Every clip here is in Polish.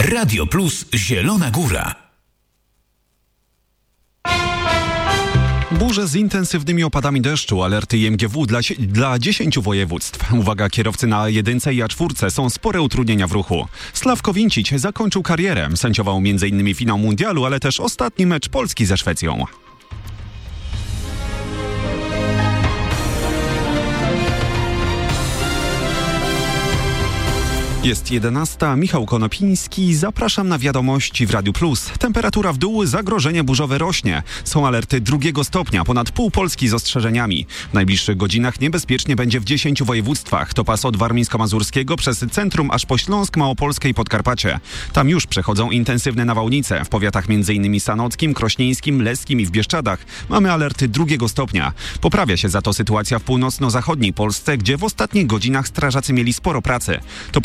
Radio Plus Zielona Góra. Burze z intensywnymi opadami deszczu, alerty IMGW dla 10 województw. Uwaga, kierowcy na jedynce i A4 są spore utrudnienia w ruchu. Sławko Wincić zakończył karierę. Sędziował m.in. finał mundialu, ale też ostatni mecz Polski ze Szwecją. Jest 11. Michał Konopiński. Zapraszam na wiadomości w Radiu Plus. Temperatura w dół, zagrożenie burzowe rośnie. Są alerty 2 stopnia, ponad pół Polski z ostrzeżeniami. W najbliższych godzinach niebezpiecznie będzie w 10 województwach. To pas od warmińsko-mazurskiego przez centrum aż po Śląsk, Małopolskę i Podkarpacie. Tam już przechodzą intensywne nawałnice. W powiatach m.in. sanockim, krośnieńskim, leskim i w Bieszczadach mamy alerty 2 stopnia. Poprawia się za to sytuacja w północno-zachodniej Polsce, gdzie w ostatnich godzinach strażacy mieli sporo pracy.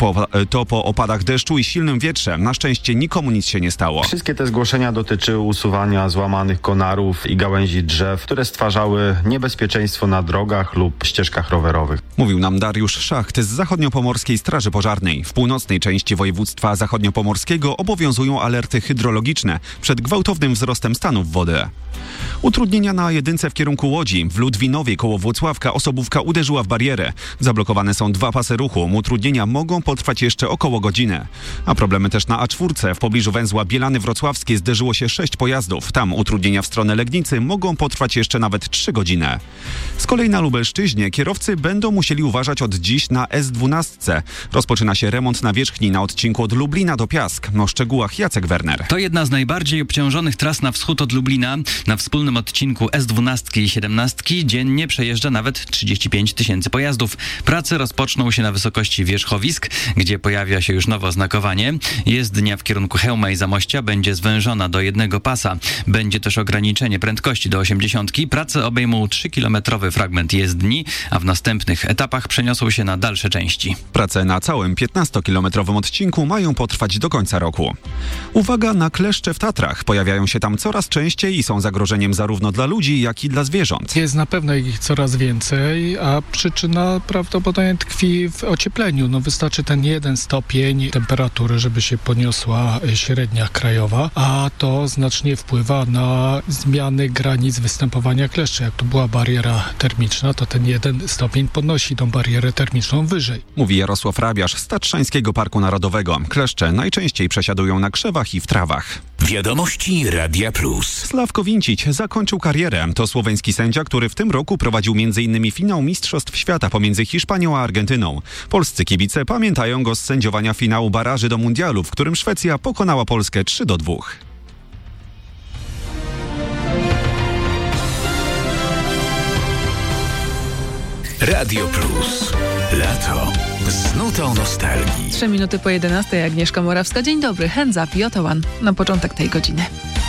To po opadach deszczu i silnym wietrze. Na szczęście nikomu nic się nie stało. Wszystkie te zgłoszenia dotyczyły usuwania złamanych konarów i gałęzi drzew, które stwarzały niebezpieczeństwo na drogach lub ścieżkach rowerowych. Mówił nam Dariusz Szacht z Zachodniopomorskiej Straży Pożarnej. W północnej części województwa zachodniopomorskiego obowiązują alerty hydrologiczne przed gwałtownym wzrostem stanów wody. Utrudnienia na jedynce w kierunku Łodzi. W Ludwinowie koło Włocławka osobówka uderzyła w barierę. Zablokowane są 2 pasy ruchu. Utrudnienia mogą potrwać jeszcze około godziny. A problemy też na A4. W pobliżu węzła Bielany Wrocławskie zderzyło się 6 pojazdów. Tam utrudnienia w stronę Legnicy mogą potrwać jeszcze nawet 3 godziny. Z kolei na Lubelszczyźnie kierowcy będą musieli uważać od dziś na S12. Rozpoczyna się remont nawierzchni na odcinku od Lublina do Piask. O szczegółach Jacek Werner. To jedna z najbardziej obciążonych tras na wschód od Lublina. Na wspólnym odcinku S12 i 17 dziennie przejeżdża nawet 35 tysięcy pojazdów. Prace rozpoczną się na wysokości wierzchowisk, gdzie pojawia się już nowe oznakowanie. Jezdnia w kierunku Chełma i Zamościa będzie zwężona do 1 pasa. Będzie też ograniczenie prędkości do 80. Prace obejmą 3-kilometrowy fragment jezdni, a w następnych etapach przeniosą się na dalsze części. Prace na całym 15-kilometrowym odcinku mają potrwać do końca roku. Uwaga na kleszcze w Tatrach. Pojawiają się tam coraz częściej i są zagrożeniem zarówno dla ludzi, jak i dla zwierząt. Jest na pewno ich coraz więcej, a przyczyna prawdopodobnie tkwi w ociepleniu. Wystarczy ten 1 stopień temperatury, żeby się podniosła średnia krajowa, a to znacznie wpływa na zmiany granic występowania kleszczy. Jak to była bariera termiczna, to ten 1 stopień podnosi tą barierę termiczną wyżej. Mówi Jarosław Rabiasz z Tatrzańskiego Parku Narodowego. Kleszcze najczęściej przesiadują na krzewach i w trawach. Wiadomości Radia Plus. Sławko Wincić zakończył karierę. To słoweński sędzia, który w tym roku prowadził m.in. finał Mistrzostw Świata pomiędzy Hiszpanią a Argentyną. Polscy kibice pamiętają go z sędziowania finału baraży do mundialu, w którym Szwecja pokonała Polskę 3-2. Radio Plus. Lato z nutą nostalgii. 3 minuty po 11. Agnieszka Morawska. Dzień dobry. Hands up, Jotawan. Na początek tej godziny.